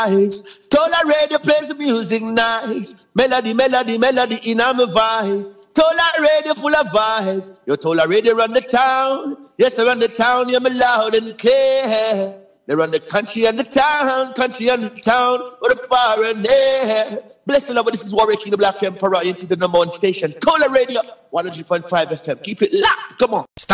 Tola Radio plays the music nice. Melody in my voice. Tola Radio full of vibes. Yo, Tola Radio run the town. Yes, I run the town. You're me loud and clear. They run the country and the town. With the far and air. Bless the Lord, this is Warwick King, the Black Emperor, into the #1 station. Tola Radio, 100.5 FM. Keep it locked. Come on.